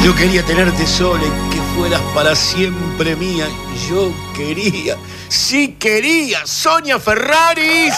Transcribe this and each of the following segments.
Yo quería tenerte sola y que fueras para siempre mía. Yo quería, sí quería, Sonia Ferraris.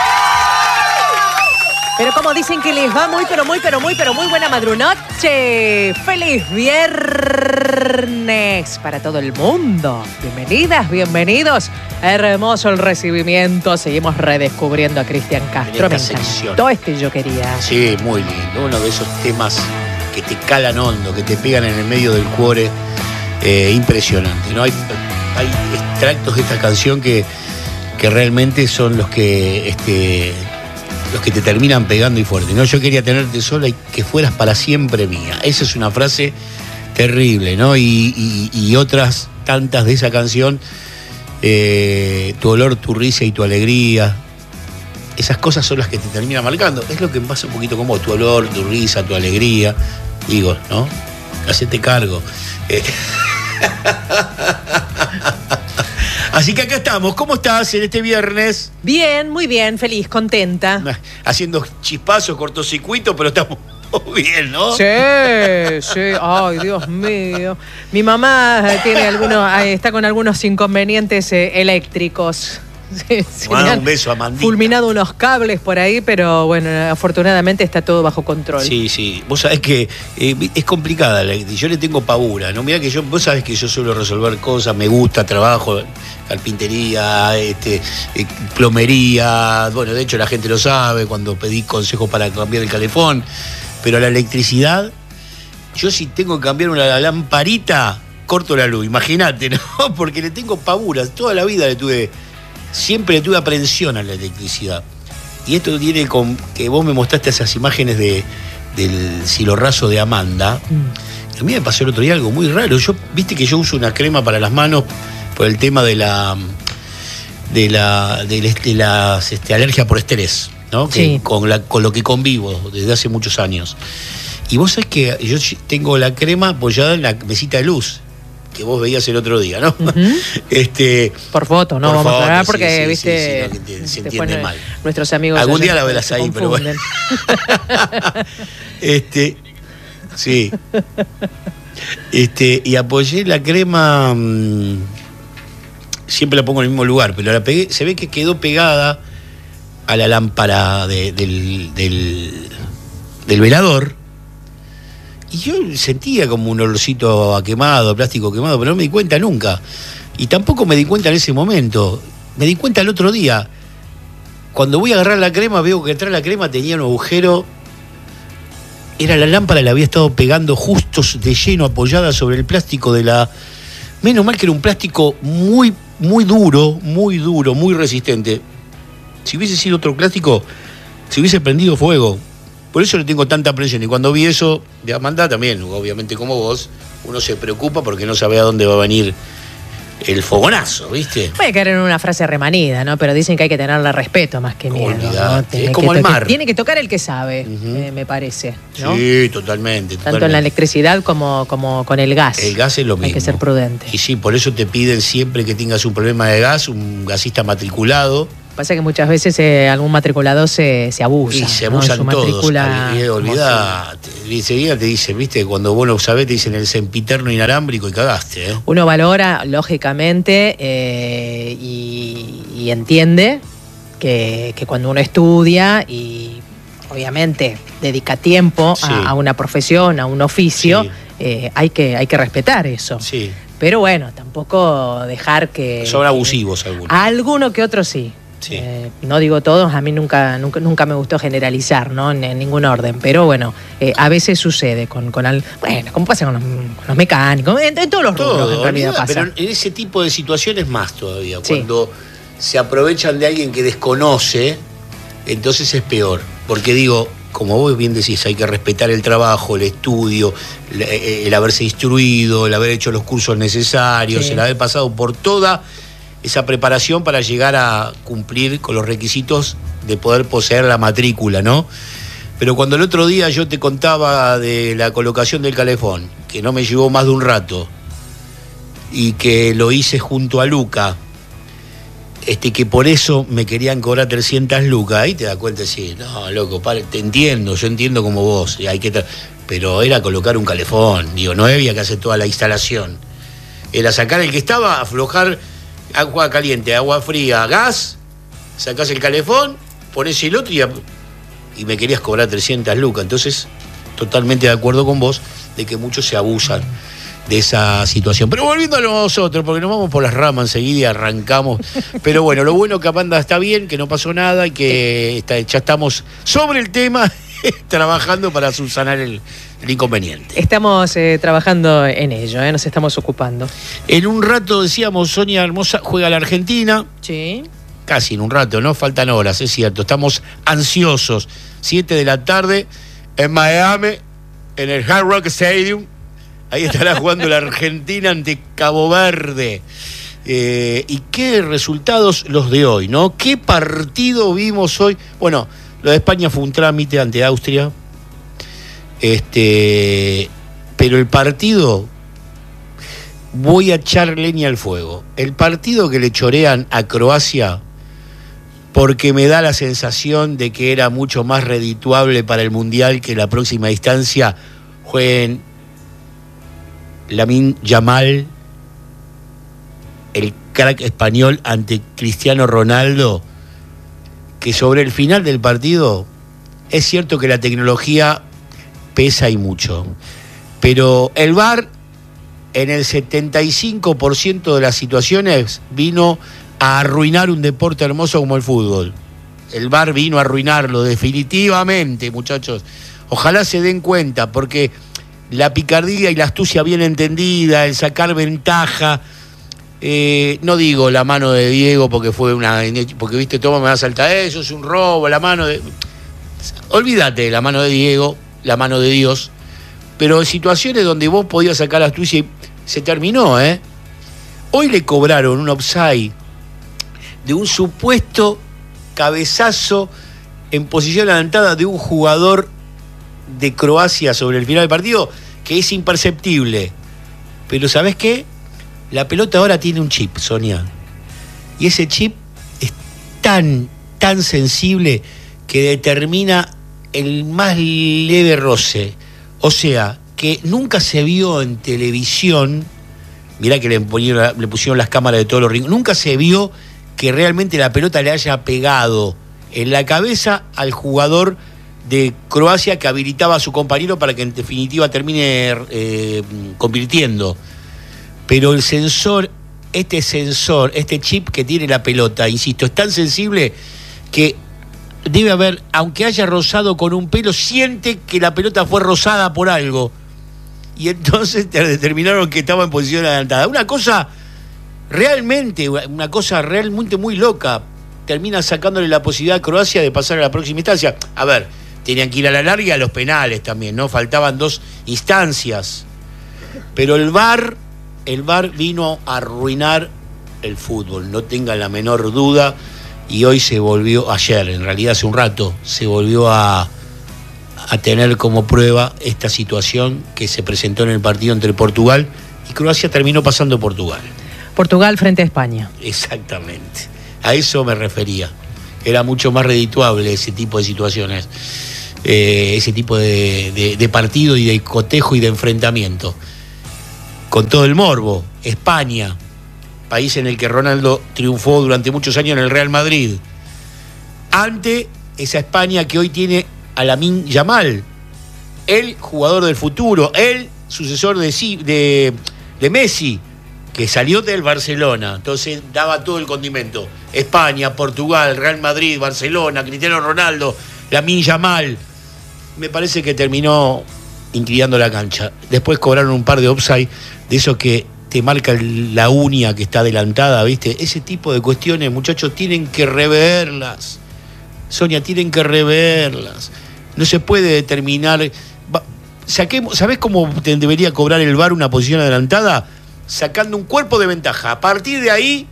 Pero como dicen que les va muy buena madrunoche. ¡Feliz viernes para todo el mundo! Bienvenidas, bienvenidos. Hermoso el recibimiento. Seguimos redescubriendo a Cristian Castro. Me encantó este Yo Quería. Sí, muy lindo. Uno de esos temas que te calan hondo, que te pegan en el medio del cuore. Impresionante, ¿no? Hay extractos de esta canción que realmente son los que te terminan pegando y fuerte, ¿no? Yo quería tenerte sola y que fueras para siempre mía. Esa es una frase terrible, ¿no? Y otras tantas de esa canción, tu olor, tu risa y tu alegría. Esas cosas son las que te terminan marcando. Es lo que pasa un poquito con vos, tu olor, tu risa, tu alegría. Digo, ¿no? Hacete cargo. Así que acá estamos. ¿Cómo estás en este viernes? Bien, muy bien, feliz, contenta. Haciendo chispazos, cortocircuito, pero estamos bien, ¿no? Sí. Ay, Dios mío. Mi mamá está con algunos inconvenientes eléctricos. Sí, un beso a Mandita. Fulminado unos cables por ahí, pero bueno, afortunadamente está todo bajo control. Sí. Vos sabés que es complicada la electricidad. Yo le tengo pavura, ¿no? Mirá que vos sabés que yo suelo resolver cosas, me gusta, trabajo, carpintería, plomería. Bueno, de hecho la gente lo sabe cuando pedí consejos para cambiar el calefón. Pero la electricidad, yo si tengo que cambiar una lamparita, corto la luz, imagínate, ¿no? Porque le tengo pavura. Toda la vida siempre le tuve aprensión a la electricidad. Y esto tiene con que vos me mostraste esas imágenes del cielo raso de Amanda. A mí me pasó el otro día algo muy raro. Viste que yo uso una crema para las manos por el tema de las alergia por estrés, ¿no? Sí. Con lo que convivo desde hace muchos años. Y vos sabés que yo tengo la crema apoyada en la mesita de luz que vos veías el otro día, ¿no? Uh-huh. Por foto, no vamos a hablar porque, sí, viste, sí, no, se entiende mal. Nuestros amigos algún día la verás ahí, pero bueno. Sí. Y apoyé la crema, siempre la pongo en el mismo lugar, pero la pegué, se ve que quedó pegada a la lámpara del velador. Y yo sentía como un olorcito a quemado, plástico quemado, pero no me di cuenta nunca. Y tampoco me di cuenta en ese momento. Me di cuenta el otro día. Cuando voy a agarrar la crema, veo que detrás de la crema tenía un agujero. Era la lámpara, la había estado pegando justo de lleno, apoyada sobre el plástico de la... Menos mal que era un plástico muy, muy duro, muy resistente. Si hubiese sido otro plástico, se hubiese prendido fuego. Por eso le tengo tanta presión. Y cuando vi eso de Amanda también, obviamente como vos, uno se preocupa porque no sabe a dónde va a venir el fogonazo, ¿viste? Puede caer en una frase remanida, ¿no? Pero dicen que hay que tenerle respeto más que miedo, ¿no? Es como el mar. Tiene que tocar el que sabe, me parece, ¿no? Sí, totalmente. Tanto en la electricidad como con el gas. El gas es lo mismo. Hay que ser prudente. Y sí, por eso te piden siempre que tengas un problema de gas, un gasista matriculado. Pasa que muchas veces algún matriculado se abusa. Y se abusan, ¿no? Todos. Olvidate. Enseguida te dicen, ¿viste? Cuando vos lo sabés, te dicen el sempiterno inalámbrico y cagaste, ¿eh? Uno valora, lógicamente, y entiende que cuando uno estudia y obviamente dedica tiempo a una profesión, a un oficio, hay que respetar eso. Sí. Pero bueno, tampoco dejar que... Son abusivos algunos. Alguno que otro sí. Sí. No digo todos, a mí nunca me gustó generalizar, ¿no? En ningún orden, pero bueno, a veces sucede como pasa con los mecánicos, en todos los rubros en realidad pasa. Pero en ese tipo de situaciones más todavía, cuando se aprovechan de alguien que desconoce, entonces es peor, porque digo, como vos bien decís, hay que respetar el trabajo, el estudio, el haberse instruido, el haber hecho los cursos necesarios, el haber pasado por toda esa preparación para llegar a cumplir con los requisitos de poder poseer la matrícula, ¿no? Pero cuando el otro día yo te contaba de la colocación del calefón, que no me llevó más de un rato, y que lo hice junto a Luca, que por eso me querían cobrar 300 lucas, ahí te das cuenta, sí, no, loco, yo entiendo como vos, hay que pero era colocar un calefón, digo, no había que hacer toda la instalación. Era sacar el que estaba, aflojar agua caliente, agua fría, gas, sacás el calefón, ponés el otro y me querías cobrar 300 lucas. Entonces, totalmente de acuerdo con vos de que muchos se abusan de esa situación. Pero volviendo a nosotros, porque nos vamos por las ramas enseguida y arrancamos. Pero bueno, lo bueno que Amanda está bien, que no pasó nada y que ya estamos sobre el tema trabajando para subsanar el inconveniente. Estamos trabajando en ello, nos estamos ocupando. En un rato, decíamos, Sonia Hermosa juega la Argentina. Sí. Casi en un rato, ¿no? Faltan horas, es cierto. Estamos ansiosos. 7 de la tarde en Miami, en el Hard Rock Stadium. Ahí estará jugando la Argentina ante Cabo Verde. ¿Y qué resultados los de hoy, no? ¿Qué partido vimos hoy? Bueno, lo de España fue un trámite ante Austria. Pero el partido, voy a echar leña al fuego. El partido que le chorean a Croacia, porque me da la sensación de que era mucho más redituable para el Mundial que la próxima instancia jueguen Lamine Yamal, el crack español, ante Cristiano Ronaldo, que sobre el final del partido es cierto que la tecnología pesa y mucho, pero el VAR en el 75% de las situaciones vino a arruinar un deporte hermoso como el fútbol. El VAR vino a arruinarlo definitivamente, muchachos. Ojalá se den cuenta, porque la picardía y la astucia bien entendida, el sacar ventaja, no digo la mano de Diego porque fue porque viste, toma, me va a saltar eso, es un robo, la mano de... Olvídate de la mano de Diego, la mano de Dios, pero en situaciones donde vos podías sacar la astucia y se terminó, ¿eh? Hoy le cobraron un offside de un supuesto cabezazo en posición adelantada de un jugador de Croacia sobre el final del partido, que es imperceptible. Pero ¿sabés qué? La pelota ahora tiene un chip, Sonia. Y ese chip es tan sensible que determina el más leve roce. O sea, que nunca se vio en televisión, mirá que le pusieron las cámaras de todos los rincones, nunca se vio que realmente la pelota le haya pegado en la cabeza al jugador de Croacia que habilitaba a su compañero para que en definitiva termine convirtiendo. Pero el sensor, este chip que tiene la pelota, insisto, es tan sensible que debe haber, aunque haya rozado con un pelo, siente que la pelota fue rozada por algo. Y entonces determinaron que estaba en posición adelantada. Una cosa realmente muy loca. Termina sacándole la posibilidad a Croacia de pasar a la próxima instancia. A ver, tenían que ir a la larga y a los penales también, ¿no? Faltaban 2 instancias. Pero el VAR vino a arruinar el fútbol, no tengan la menor duda. Y hoy ayer, en realidad hace un rato, se volvió a tener como prueba esta situación que se presentó en el partido entre Portugal y Croacia. Terminó pasando Portugal. Portugal frente a España. Exactamente. A eso me refería. Era mucho más redituable ese tipo de situaciones, ese tipo de partido y de cotejo y de enfrentamiento. Con todo el morbo. España, país en el que Ronaldo triunfó durante muchos años en el Real Madrid. Ante esa España que hoy tiene a Lamine Yamal, el jugador del futuro, el sucesor de Messi, que salió del Barcelona. Entonces daba todo el condimento. España, Portugal, Real Madrid, Barcelona, Cristiano Ronaldo, Lamine Yamal. Me parece que terminó inclinando la cancha. Después cobraron un par de offside, de esos que te marca la uña que está adelantada, ¿viste? Ese tipo de cuestiones, muchachos, tienen que reverlas. Sonia, tienen que reverlas. No se puede determinar. ¿Sabés cómo debería cobrar el VAR una posición adelantada? Sacando un cuerpo de ventaja. A partir de ahí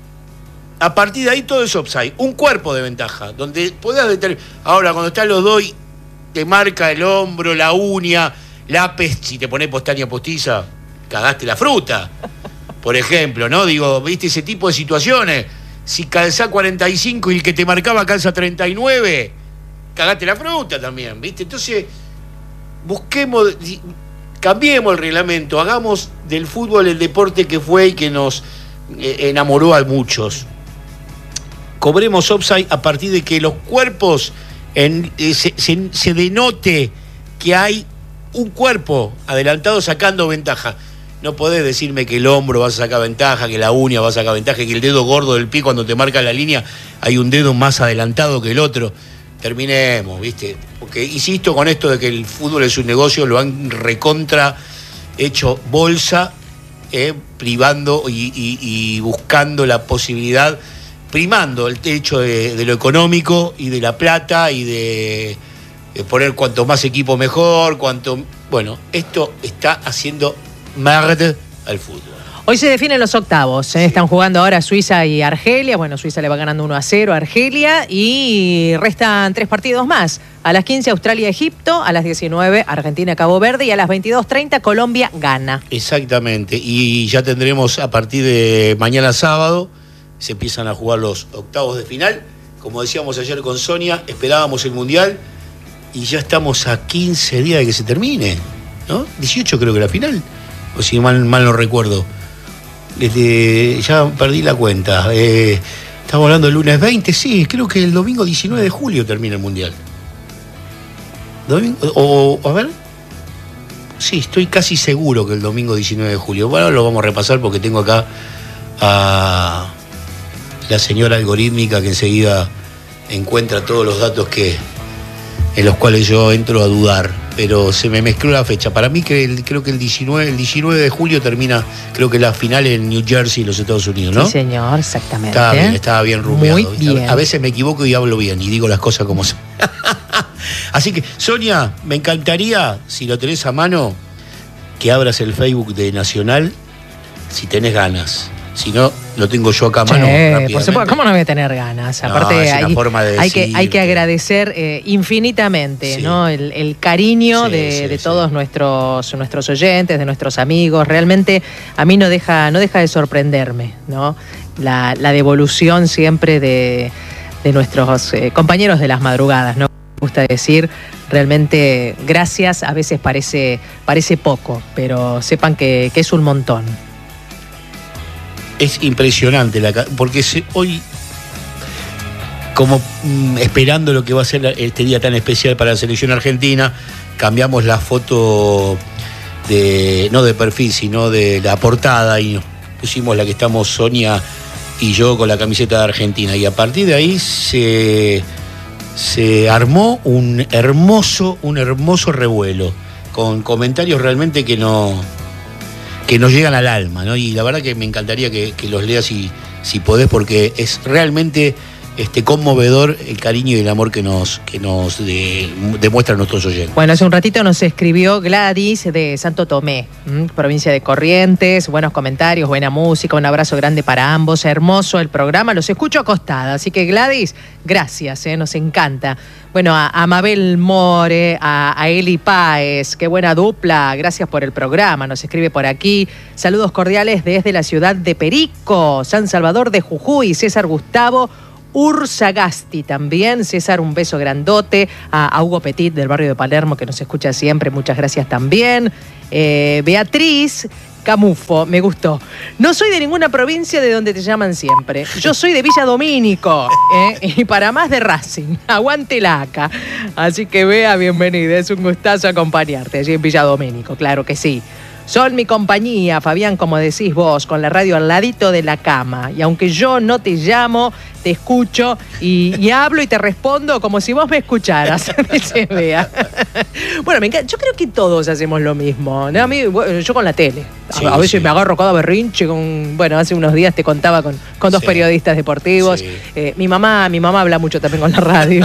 todo es offside. Un cuerpo de ventaja, donde puedas determinar. Ahora, cuando están los dos, te marca el hombro, la uña, si te pones pestaña postiza, cagaste la fruta. Por ejemplo, ¿no? Digo, ¿viste ese tipo de situaciones? Si calzás 45 y el que te marcaba calza 39, cagaste la fruta también, ¿viste? Entonces, cambiemos el reglamento, hagamos del fútbol el deporte que fue y que nos enamoró a muchos. Cobremos offside a partir de que los cuerpos se denote que hay un cuerpo adelantado sacando ventaja. No podés decirme que el hombro va a sacar ventaja, que la uña va a sacar ventaja, que el dedo gordo del pie cuando te marca la línea hay un dedo más adelantado que el otro. Terminemos, ¿viste? Porque insisto con esto de que el fútbol es un negocio, lo han recontra hecho bolsa, privando y buscando la posibilidad, primando el hecho de lo económico y de la plata y de poner cuanto más equipo mejor, bueno, esto está haciendo merde al fútbol. Hoy se definen los octavos, están jugando ahora Suiza y Argelia. Bueno, Suiza le va ganando 1-0 a Argelia y restan 3 partidos más. A las 15 Australia-Egipto, a las 19 Argentina-Cabo Verde y a las 22:30 Colombia-Ghana. Exactamente, y ya tendremos a partir de mañana sábado, se empiezan a jugar los octavos de final. Como decíamos ayer con Sonia, esperábamos el Mundial y ya estamos a 15 días de que se termine, ¿no? 18 creo que la final, o si mal no recuerdo. Ya perdí la cuenta. Estamos hablando del lunes 20, sí, creo que el domingo 19 de julio termina el Mundial. A ver. Sí, estoy casi seguro que el domingo 19 de julio. Bueno, lo vamos a repasar porque tengo acá a la señora algorítmica que enseguida encuentra todos los datos en los cuales yo entro a dudar, pero se me mezcló la fecha. Para mí creo que el 19 de julio termina, creo que la final en New Jersey, los Estados Unidos, ¿no? Sí, señor, exactamente. Estaba bien rumiado. Muy bien. A veces me equivoco y hablo bien y digo las cosas como son. Así que, Sonia, me encantaría, si lo tenés a mano, que abras el Facebook de Nacional, si tenés ganas. Si no, lo tengo yo acá a mano. Por supuesto, ¿cómo no voy a tener ganas? Aparte, hay que agradecer infinitamente, sí, ¿no? El cariño de todos nuestros oyentes, de nuestros amigos. Realmente a mí no deja de sorprenderme, ¿no? La devolución siempre de nuestros compañeros de las madrugadas, ¿no? Me gusta decir, realmente gracias, a veces parece poco, pero sepan que es un montón. Es impresionante, porque hoy, como esperando lo que va a ser este día tan especial para la selección argentina, cambiamos la foto no de perfil, sino de la portada, y nos pusimos la que estamos Sonia y yo con la camiseta de Argentina. Y a partir de ahí se armó un hermoso revuelo, con comentarios realmente que nos llegan al alma, ¿no? Y la verdad que me encantaría que los leas si podés, porque es realmente conmovedor el cariño y el amor que nos demuestran nuestros oyentes. Bueno, hace un ratito nos escribió Gladys de Santo Tomé, provincia de Corrientes. Buenos comentarios, buena música, un abrazo grande para ambos. Hermoso el programa, los escucho acostada. Así que Gladys, gracias, nos encanta. Bueno, a Mabel More, a Eli Páez, qué buena dupla, gracias por el programa, nos escribe por aquí. Saludos cordiales desde la ciudad de Perico, San Salvador de Jujuy, César Gustavo Ursagasti también. César, un beso grandote. A Hugo Petit del barrio de Palermo, que nos escucha siempre, muchas gracias también. Beatriz Camufo, me gustó. No soy de ninguna provincia de donde te llaman siempre. Yo soy de Villa Domínico, y para más de Racing. Aguante la ACA. Así que Bea, bienvenida. Es un gustazo acompañarte allí en Villa Domínico, claro que sí. Son mi compañía, Fabián, como decís vos, con la radio al ladito de la cama. Y aunque yo no te llamo, te escucho y hablo y te respondo como si vos me escucharas. Dice Bea. Bueno, me encanta. Yo creo que todos hacemos lo mismo, ¿no? A mí, yo con la tele. Sí, a veces me agarro cada berrinche hace unos días te contaba con dos periodistas deportivos. Sí. Mi mamá habla mucho también con la radio.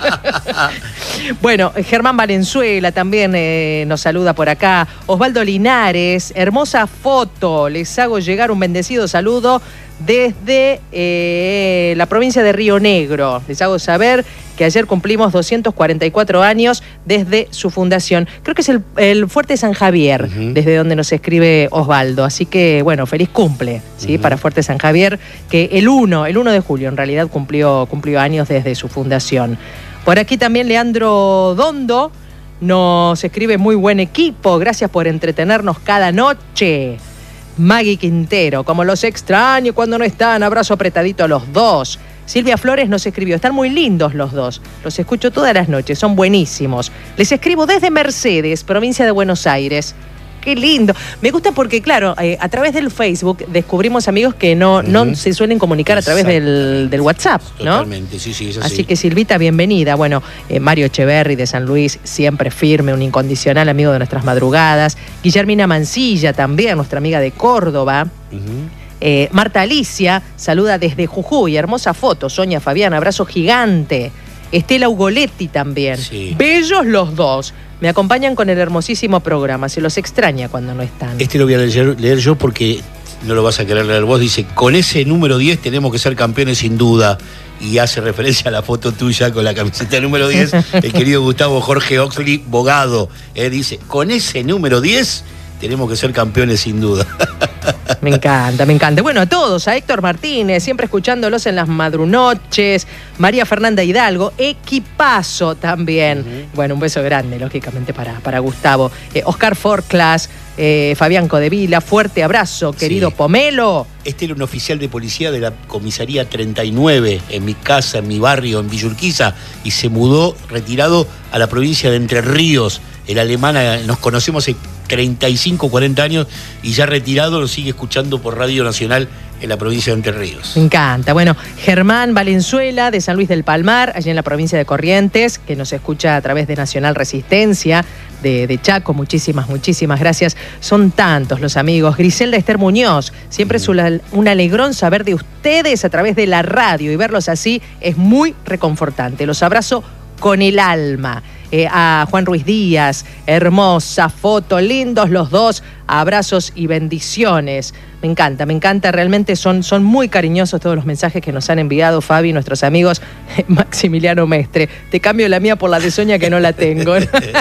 Bueno, Germán Valenzuela también nos saluda por acá. Osvaldo Linares, hermosa foto. Les hago llegar un bendecido saludo desde la provincia de Río Negro. Les hago saber que ayer cumplimos 244 años desde su fundación. Creo que es el Fuerte San Javier, desde donde nos escribe Osvaldo. Así que, bueno, feliz cumple, ¿sí? Para Fuerte San Javier, que el 1 de julio en realidad cumplió años desde su fundación. Por aquí también Leandro Dondo nos escribe muy buen equipo, gracias por entretenernos cada noche. Maggie Quintero, como los extraño cuando no están, abrazo apretadito a los dos. Silvia Flores nos escribió, están muy lindos los dos, los escucho todas las noches, son buenísimos. Les escribo desde Mercedes, provincia de Buenos Aires. Qué lindo. Me gusta porque, claro, a través del Facebook descubrimos amigos que no se suelen comunicar a través del WhatsApp, ¿no? Totalmente, sí, es así. Así que, Silvita, bienvenida. Bueno, Mario Echeverri de San Luis, siempre firme, un incondicional amigo de nuestras madrugadas. Guillermina Mancilla también, nuestra amiga de Córdoba. Marta Alicia saluda desde Jujuy, hermosa foto. Sonia Fabián, abrazo gigante. Estela Ugoletti también. Sí. Bellos los dos. Me acompañan con el hermosísimo programa. Se los extraña cuando no están. Lo voy a leer yo porque no lo vas a querer leer vos. Dice, con ese número 10 tenemos que ser campeones sin duda. Y hace referencia a la foto tuya con la camiseta número 10. El querido Gustavo Jorge Oxley Bogado. Dice, con ese número 10 tenemos que ser campeones sin duda. Me encanta, me encanta. Bueno, a todos, a Héctor Martínez, siempre escuchándolos en las madrunoches, María Fernanda Hidalgo, equipazo también. Bueno, un beso grande, lógicamente, para Gustavo. Oscar Forclas, Fabián Codevila, fuerte abrazo, querido Pomelo. Era un oficial de policía de la comisaría 39, en mi casa, en mi barrio, en Villurquiza, y se mudó retirado a la provincia de Entre Ríos. El alemán, nos conocemos hace 35, 40 años y ya retirado lo sigue escuchando por Radio Nacional en la provincia de Entre Ríos. Me encanta. Bueno, Germán Valenzuela de San Luis del Palmar, allí en la provincia de Corrientes, que nos escucha a través de Nacional Resistencia, de Chaco. Muchísimas gracias. Son tantos los amigos. Griselda Esther Muñoz, siempre es un alegrón saber de ustedes a través de la radio y verlos así es muy reconfortante. Los abrazo con el alma. A Juan Ruiz Díaz, hermosa foto, lindos los dos, abrazos y bendiciones. Me encanta, realmente son muy cariñosos todos los mensajes que nos han enviado Fabi, nuestros amigos. Maximiliano Mestre, te cambio la mía por la de Sonia que no la tengo.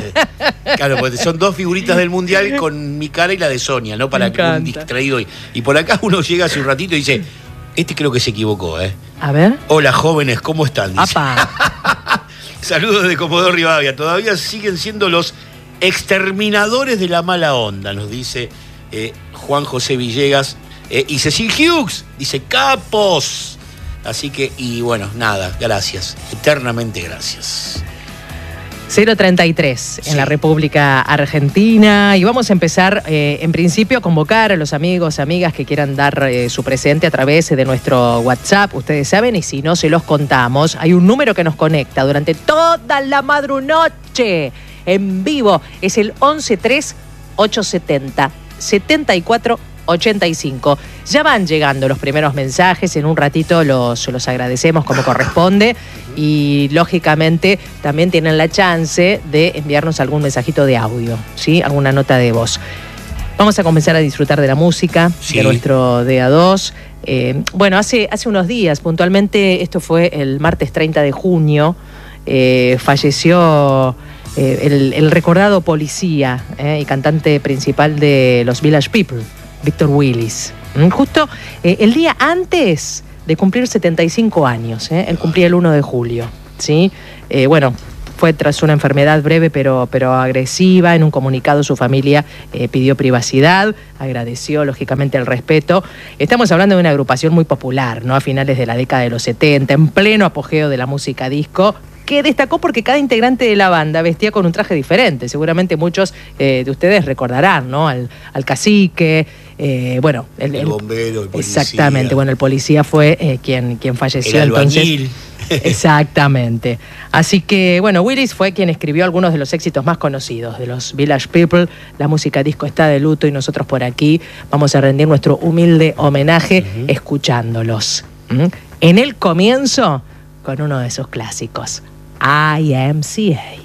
Claro, porque son dos figuritas del Mundial con mi cara y la de Sonia, ¿no? Para que un distraído. Y por acá uno llega hace un ratito y dice, creo que se equivocó, ¿eh? A ver. Hola, jóvenes, ¿cómo están? Dice. ¡Apa! Saludos de Comodoro Rivadavia. Todavía siguen siendo los exterminadores de la mala onda, nos dice Juan José Villegas. Y Cecil Hughes dice, capos. Así que, y bueno, nada, gracias. Eternamente gracias. 033 en la República Argentina. Y vamos a empezar, en principio, a convocar a los amigos, amigas que quieran dar su presente a través de nuestro WhatsApp. Ustedes saben, y si no, se los contamos. Hay un número que nos conecta durante toda la madrunoche en vivo. Es el 113870-7485. Ya van llegando los primeros mensajes. En un ratito los agradecemos como corresponde. Y lógicamente también tienen la chance de enviarnos algún mensajito de audio, ¿sí? Alguna nota de voz. Vamos a comenzar a disfrutar de la música de nuestro DA2. Bueno, hace unos días, puntualmente, esto fue el martes 30 de junio, falleció el recordado policía y cantante principal de los Village People, Víctor Willis. Justo el día antes de cumplir 75 años, él cumplía el 1 de julio, ¿sí? Bueno, fue tras una enfermedad breve pero agresiva. En un comunicado su familia pidió privacidad, agradeció lógicamente el respeto. Estamos hablando de una agrupación muy popular, ¿no? A finales de la década de los 70, en pleno apogeo de la música disco, que destacó porque cada integrante de la banda vestía con un traje diferente. Seguramente muchos de ustedes recordarán, ¿no? Al cacique, bueno, el bombero, el policía. Exactamente, bueno, el policía fue quien falleció. El albañil. Entonces, exactamente. Así que, bueno, Willis fue quien escribió algunos de los éxitos más conocidos de los Village People. La música disco está de luto y nosotros por aquí vamos a rendir nuestro humilde homenaje escuchándolos. En el comienzo, con uno de sus clásicos, IMCA.